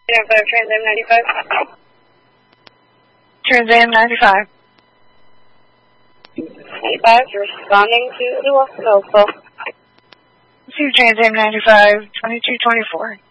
Trans Am 95. Trans Am 95. 95, responding to the West Coast call. This is Trans Am 95, 2224.